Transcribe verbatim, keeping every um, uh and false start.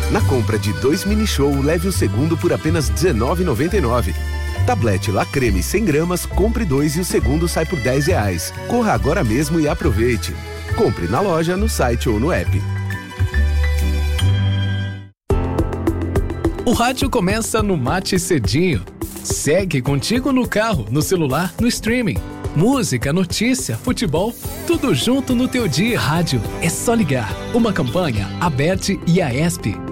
Na compra de dois mini show, leve o segundo por apenas dezenove reais e noventa e nove centavos. Tablete La Creme cem gramas, compre dois e o segundo sai por dez reais. Corra agora mesmo e aproveite. Compre na loja, no site ou no app. O rádio começa no Mate Cedinho. Segue contigo no carro, no celular, no streaming. Música, notícia, futebol, tudo junto no teu dia. Rádio é só ligar. Uma campanha, Aberte e A E S P.